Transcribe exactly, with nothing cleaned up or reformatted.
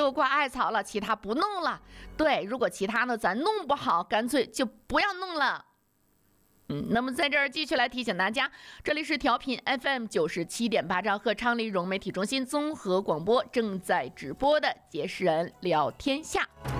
就挂艾草了，其他不弄了。对，如果其他呢咱弄不好，干脆就不要弄了。嗯，那么在这儿继续来提醒大家，这里是调频 F M 九十七点八兆赫昌黎融媒体中心综合广播正在直播的《结识人聊天下》。